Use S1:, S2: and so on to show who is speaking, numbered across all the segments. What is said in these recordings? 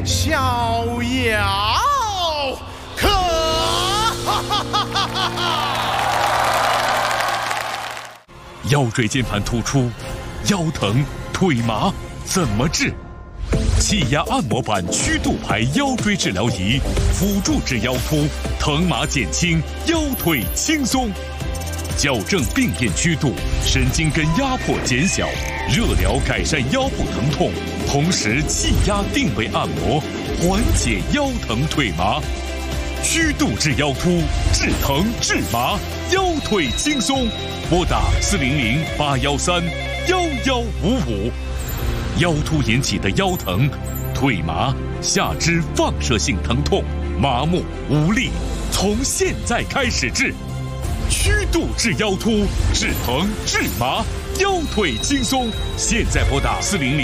S1: 逍遥可。
S2: 腰椎间盘突出、腰疼、腿麻怎么治？气压按摩板曲度牌腰椎治疗仪，辅助治腰突，疼麻减轻，腰腿轻松，矫正病变曲度，神经根压迫减小，热疗改善腰部疼痛，同时气压定位按摩，缓解腰疼腿麻。曲度治腰突，治疼治麻，腰腿轻松。拨打400-813-1155。腰突引起的腰疼、腿麻、下肢放射性疼痛、麻木无力，从现在开始治。曲度治腰突，治疼治麻，腰腿轻松。现在拨打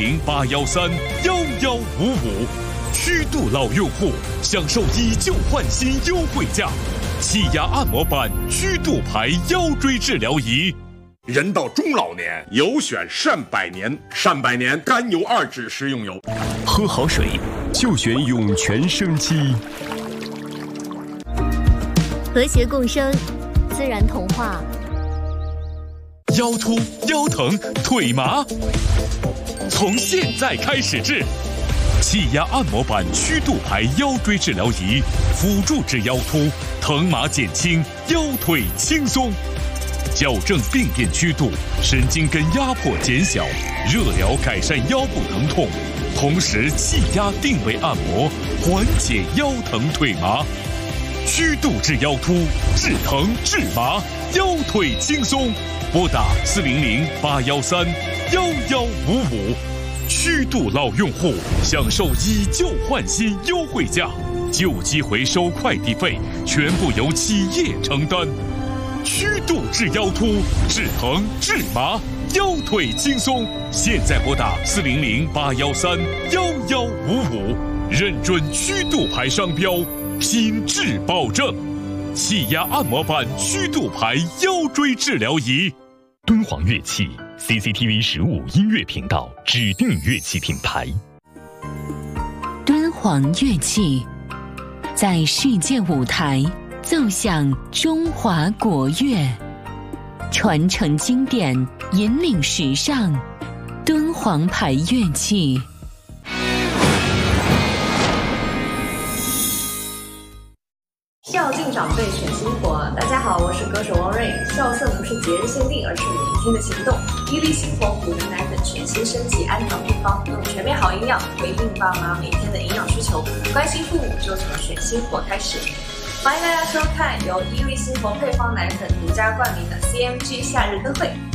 S2: 400-813-1155。曲度老用户享受以旧换新优惠价，气压按摩板曲度牌腰椎治疗仪。
S3: 人到中老年，有选善百年，善百年甘油2酯食用油。
S4: 喝好水就选涌泉生机。
S5: 和谐共生，自然童话。
S2: 腰突、腰疼、腿麻，从现在开始治。气压按摩板曲度牌腰椎治疗仪，辅助治腰突，疼麻减轻，腰腿轻松。矫正病变曲度，神经根压迫减小，热疗改善腰部疼痛，同时气压定位按摩，缓解腰疼腿麻。曲度治腰突，治疼治麻，腰腿轻松。拨打400-813-1155。曲度老用户享受以旧换新优惠价，旧机回收快递费全部由企业承担。曲度治腰突，治疼治麻，腰腿轻松。现在拨打400-813-1155，认准曲度牌商标，品质保证。气压按摩板曲度牌腰椎治疗仪。
S4: 敦煌乐器 CCTV 15音乐频道指定乐器品牌。
S6: 敦煌乐器在世界舞台奏响中华国乐，传承经典，引领时尚。敦煌牌乐器。
S7: 孝敬长辈，选新活。大家好，我是歌手汪瑞。孝顺不是节日限定，而是每天的行动。伊利新活虎能奶粉全新升级安糖配方，用全面好营养回应爸妈每天的营养需求。关心父母就从选新活开始。欢迎大家收看由伊利新活配方奶粉独家冠名的 CMG 夏日灯会。